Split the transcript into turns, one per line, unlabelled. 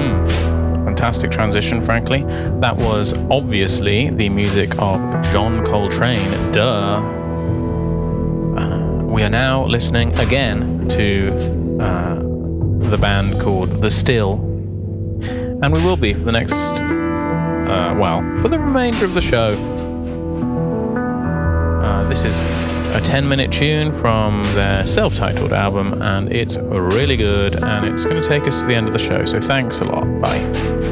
Fantastic transition, frankly. That was obviously the music of John Coltrane. Duh. We are now listening again to the band called The Still, and we will be for the next, for the remainder of the show. This is a 10-minute tune from their self-titled album, and it's really good, and it's going to take us to the end of the show, so thanks a lot. Bye.